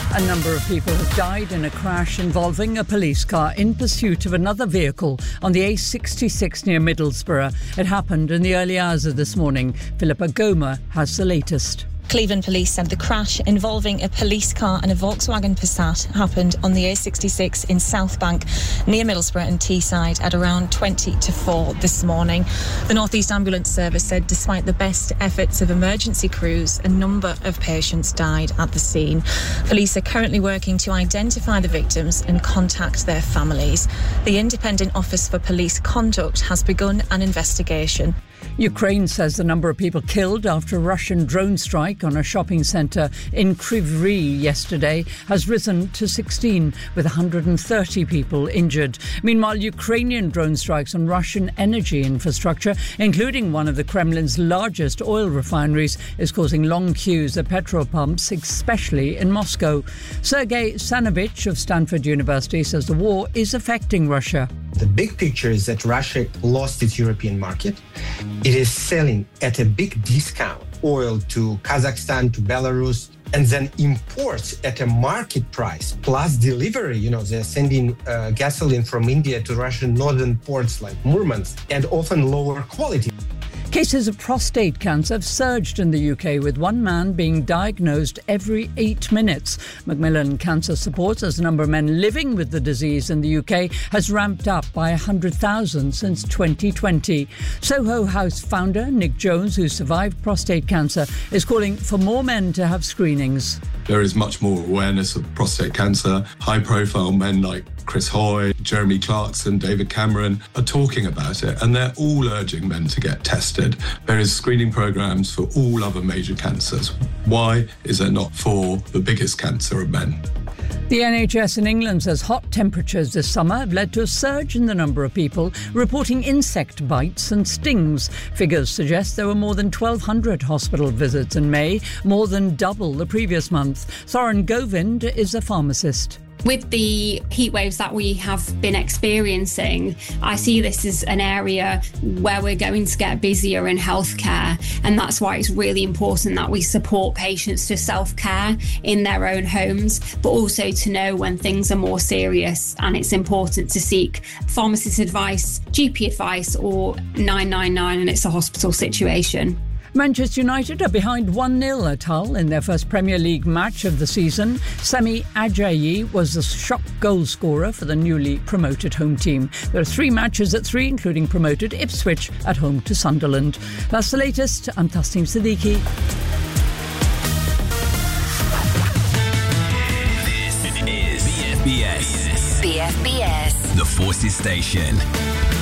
A number of people have died in a crash involving a police car in pursuit of another vehicle on the A66 near Middlesbrough. It happened in the early hours of this morning. Philippa Gomer has the latest. Cleveland police said the crash involving a police car and a Volkswagen Passat happened on the A66 in South Bank near Middlesbrough and Teesside at around 20 to 4 this morning. The North East Ambulance Service said despite the best efforts of emergency crews, a number of patients died at the scene. Police are currently working to identify the victims and contact their families. The Independent Office for Police Conduct has begun an investigation. Ukraine says the number of people killed after a Russian drone strike on a shopping centre in Kryvyi yesterday has risen to 16, with 130 people injured. Meanwhile, Ukrainian drone strikes on Russian energy infrastructure, including one of the Kremlin's largest oil refineries, is causing long queues at petrol pumps, especially in Moscow. Sergei Sanovich of Stanford University says the war is affecting Russia. The big picture is that Russia lost its European market. It is selling at a big discount oil to Kazakhstan, to Belarus, and then imports at a market price, plus delivery. They're sending gasoline from India to Russian northern ports like Murmansk, and often lower quality. Cases of prostate cancer have surged in the UK, with one man being diagnosed every 8 minutes. Macmillan Cancer supports as the number of men living with the disease in the UK has ramped up by 100,000 since 2020. Soho House founder Nick Jones, who survived prostate cancer, is calling for more men to have screenings. There is much more awareness of prostate cancer. High-profile men like Chris Hoy, Jeremy Clarkson, David Cameron are talking about it, and they're all urging men to get tested. There is screening programs for all other major cancers. Why is there not for the biggest cancer of men? The NHS in England says hot temperatures this summer have led to a surge in the number of people reporting insect bites and stings. Figures suggest there were more than 1,200 hospital visits in May, more than double the previous month. Thorin Govind is a pharmacist. With the heat waves that we have been experiencing, I see this as an area where we're going to get busier in healthcare, and that's why it's really important that we support patients to self-care in their own homes, but also to know when things are more serious, and it's important to seek pharmacist advice, GP advice, or 999 and it's a hospital situation. Manchester United are behind 1-0 at Hull in their first Premier League match of the season. Semi Ajayi was the shock goal scorer for the newly promoted home team. There are 3 matches at 3, including promoted Ipswich at home to Sunderland. That's the latest. I'm Tasneem Siddiqui. This is BFBS. BFBS. The Forces Station.